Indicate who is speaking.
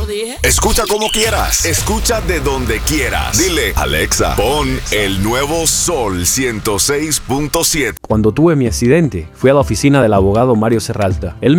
Speaker 1: dije.
Speaker 2: Escucha como quieras. Escucha de donde quieras. Dile, Alexa, pon el nuevo Sol 106.7.
Speaker 3: Cuando tuve mi accidente, fui a la oficina del abogado Mario Serralta. Él